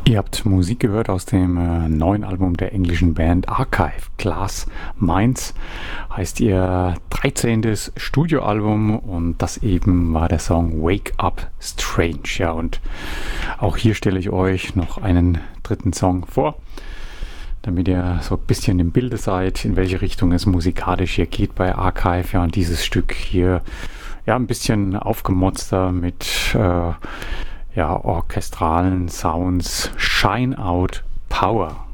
Ihr habt Musik gehört aus dem neuen Album der englischen Band Archive. Glass Minds heißt ihr 13. Studioalbum und das eben war der Song Wake Up Strange. Ja, und auch hier stelle ich euch noch einen dritten Song vor, damit ihr so ein bisschen im Bilde seid, in welche Richtung es musikalisch hier geht bei Archive. Ja, und dieses Stück hier, ja, ein bisschen aufgemotzter mit orchestralen Sounds. Shine Out Power.